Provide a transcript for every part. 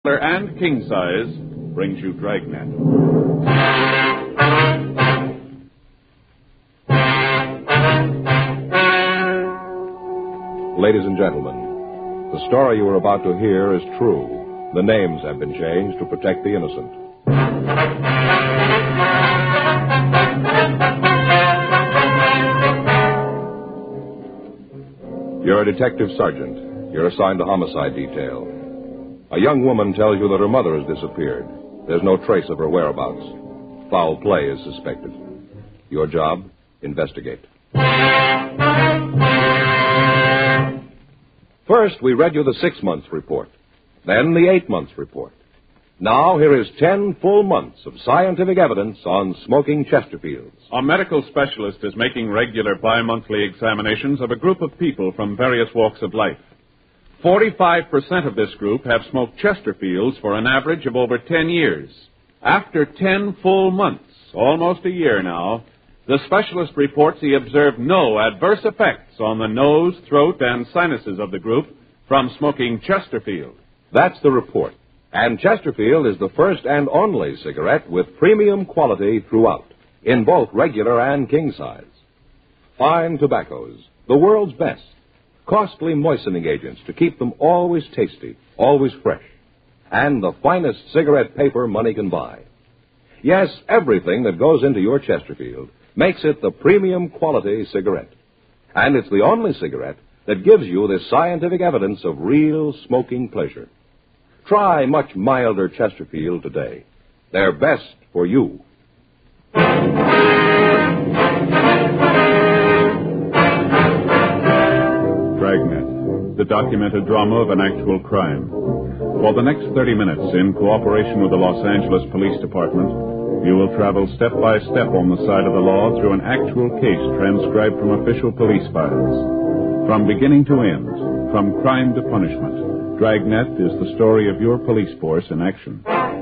and king size brings you Dragnet. Ladies and gentlemen, the story you are about to hear is true. The names have been changed to protect the innocent. You're a detective sergeant. You're assigned to homicide detail. A young woman tells you that her mother has disappeared. There's no trace of her whereabouts. Foul play is suspected. Your job, investigate. First, we read you the 6-month report, then the 8-month report. Now, here is 10 full months of scientific evidence on smoking Chesterfields. A medical specialist is making regular bi-monthly examinations of a group of people from various walks of life. 45% of this group have smoked Chesterfields for an average of over 10 years. After 10 full months, almost a year now, the specialist reports he observed no adverse effects on the nose, throat, and sinuses of the group from smoking Chesterfield. That's the report. And Chesterfield is the first and only cigarette with premium quality throughout, in both regular and king size. Fine tobaccos, the world's best. Costly moistening agents to keep them always tasty, always fresh. And the finest cigarette paper money can buy. Yes, everything that goes into your Chesterfield makes it the premium quality cigarette. And it's the only cigarette that gives you this scientific evidence of real smoking pleasure. Try much milder Chesterfield today. They're best for you. Dragnet, the documented drama of an actual crime. For the next 30 minutes, in cooperation with the Los Angeles Police Department, you will travel step by step on the side of the law through an actual case transcribed from official police files. From beginning to end, from crime to punishment, Dragnet is the story of your police force in action.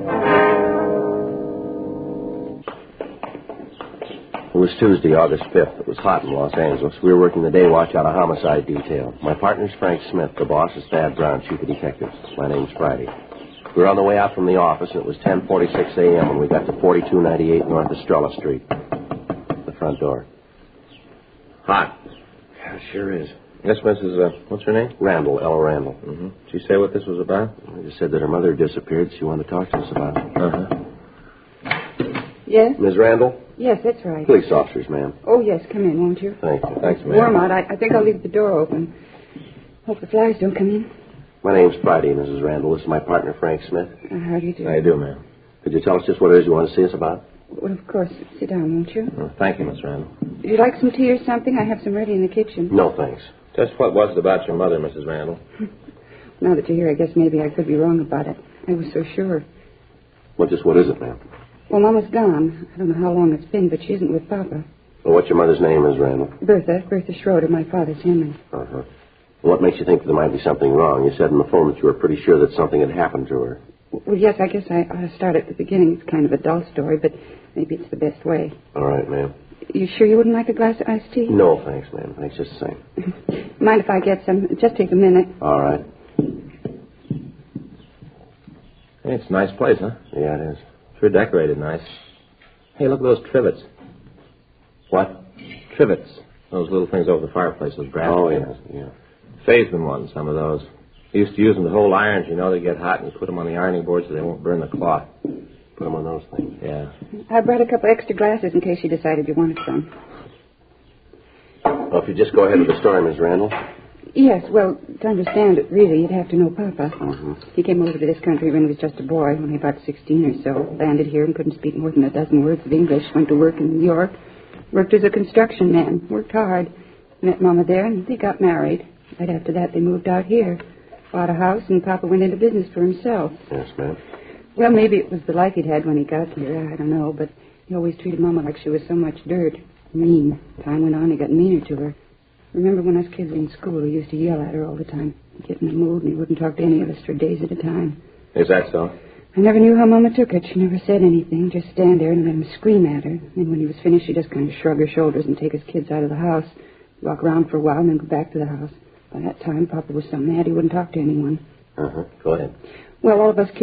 It was Tuesday, August 5th. It was hot in Los Angeles. We were working the day watch out of homicide detail. My partner's Frank Smith. The boss is Thad Brown, chief of detectives. My name's Friday. We were on the way out from the office, and it was 10:46 a.m. when we got to 4298 North Estrella Street. The front door. Hot. Yeah, it sure is. Yes, Mrs. What's her name? Randall, Ella Randall. Mm-hmm. Did she say what this was about? She just said that her mother disappeared. She wanted to talk to us about it. Uh-huh. Yes? Ms. Randall? Yes, that's right. Police officers, ma'am. Oh, yes, come in, won't you? Thank you. Thanks, ma'am. Warm out. I think I'll leave the door open. Hope the flies don't come in. My name's Friday, Mrs. Randall. This is my partner, Frank Smith. How do you do? How you do, ma'am? Could you tell us just what it is you want to see us about? Well, of course. Sit down, won't you? Thank you, Miss Randall. Would you like some tea or something? I have some ready in the kitchen. No, thanks. Just what was it about your mother, Mrs. Randall? Now that you're here, I guess maybe I could be wrong about it. I was so sure. Well, just what is it, ma'am? Well, Mama's gone. I don't know how long it's been, but she isn't with Papa. Well, what's your mother's name, Ms. Randall? Bertha Schroeder, my father's Henry. Uh-huh. What makes you think there might be something wrong? You said on the phone that you were pretty sure that something had happened to her. Well, yes, I guess I ought to start at the beginning. It's kind of a dull story, but maybe it's the best way. All right, ma'am. You sure you wouldn't like a glass of iced tea? No, thanks, ma'am. Thanks just the same. Mind if I get some? Just take a minute. All right. Hey, it's a nice place, huh? Yeah, it is. Sure decorated nice. Hey, look at those trivets. What? Trivets. Those little things over the fireplace, those brass things. Yeah. Faye's been wanting some of those. He used to use them to hold irons, you know. They get hot, and you put them on the ironing board so they won't burn the cloth. Put them on those things. Yeah. I brought a couple extra glasses in case you decided you wanted some. Well, if you just go ahead with the story, Ms. Randall. Yes, well, to understand it, really, you'd have to know Papa. Mm-hmm. He came over to this country when he was just a boy, only about 16 or so. Landed here and couldn't speak more than a dozen words of English. Went to work in New York. Worked as a construction man. Worked hard. Met Mama there, and they got married. Right after that, they moved out here. Bought a house, and Papa went into business for himself. Yes, ma'am. Well, maybe it was the life he'd had when he got here. I don't know, but he always treated Mama like she was so much dirt. Mean. Time went on, he got meaner to her. Remember when us kids were in school, he used to yell at her all the time. He'd get in the mood, and he wouldn't talk to any of us for days at a time. Is that so? I never knew how Mama took it. She never said anything, just stand there and let him scream at her. And when he was finished, she'd just kind of shrug her shoulders and take his kids out of the house, walk around for a while, and then go back to the house. By that time, Papa was so mad he wouldn't talk to anyone. Uh-huh. Go ahead. Well, all of us kids